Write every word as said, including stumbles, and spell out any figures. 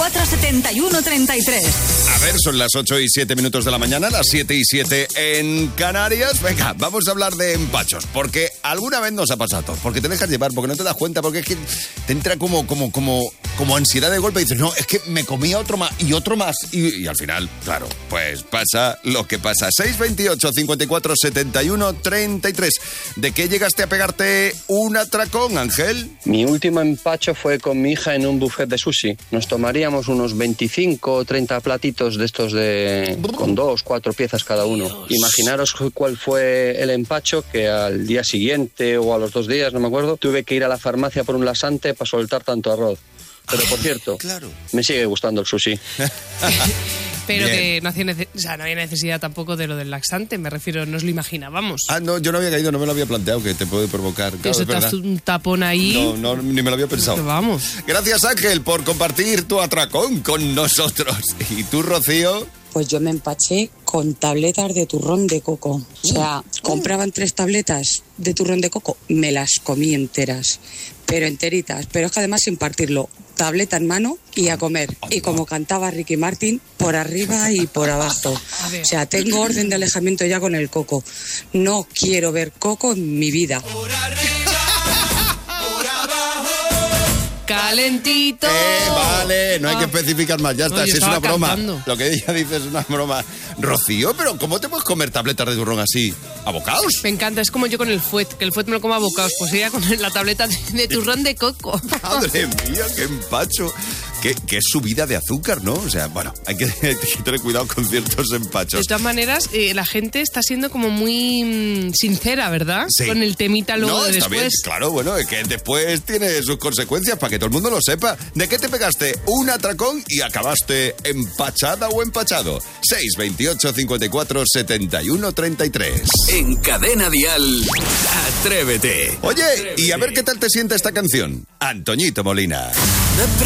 cuatro, setenta y uno, treinta y tres. A ver, son las ocho y siete minutos de la mañana, las siete y siete en Canarias. Venga, vamos a hablar de empachos, porque alguna vez nos ha pasado todo, porque te dejas llevar, porque no te das cuenta, porque es que te entra como, como, como, como ansiedad de golpe y dices, no, es que me comía otro más y otro más. Y, y al final, claro, pues pasa lo que pasa. seis veintiocho, cincuenta y cuatro, setenta y uno, treinta y tres. ¿De qué llegaste a pegarte un atracón, Ángel? Mi último empacho fue con mi hija en un buffet de sushi. Nos tomaríamos unos veinticinco o treinta platitos de estos de con dos, cuatro piezas cada uno. Dios. Imaginaros cuál fue el empacho, que al día siguiente o a los dos días, no me acuerdo, tuve que ir a la farmacia por un laxante para soltar tanto arroz. Pero por cierto, claro, me sigue gustando el sushi. Pero Bien. que no, hacía nece- o sea, no había necesidad tampoco de lo del laxante, me refiero, nos lo imaginábamos. Ah, no, yo no había caído, no me lo había planteado, que te puede provocar. Claro, Eso es te verdad. hace un tapón ahí. No, no, ni me lo había pensado. Pero vamos. Gracias, Ángel, por compartir tu atracón con nosotros. ¿Y tú, Rocío? Pues yo me empaché con tabletas de turrón de coco. O sea, compraban tres tabletas de turrón de coco, me las comí enteras, pero enteritas. Pero es que además sin partirlo, tableta en mano y a comer. Y como cantaba Ricky Martin, por arriba y por abajo. O sea, tengo orden de alejamiento ya con el coco. No quiero ver coco en mi vida. Calentito. Eh, vale, no hay Ah. que especificar más, ya está, No, yo si es estaba una broma. cantando. Lo que ella dice es una broma. Rocío, pero ¿cómo te puedes comer tabletas de turrón así? ¿A bocaos? Me encanta, es como yo con el fuet, que el fuet me lo como a bocados, pues iría con la tableta de, de turrón de coco. Madre mía, qué empacho. Qué, qué subida de azúcar, ¿no? O sea, bueno, hay que, hay que tener cuidado con ciertos empachos. De todas maneras, eh, la gente está siendo como muy mm, sincera, ¿verdad? Sí. Con el temita luego No, de está bien, después. claro, bueno, es que después tiene sus consecuencias para que todo el mundo lo sepa. ¿De qué te pegaste un atracón y acabaste empachada o empachado? seis veintiocho, cincuenta y cuatro, setenta y uno, treinta y tres. En Cadena Dial, Atrévete. Oye, y a ver qué tal te siente esta canción. Antoñito Molina.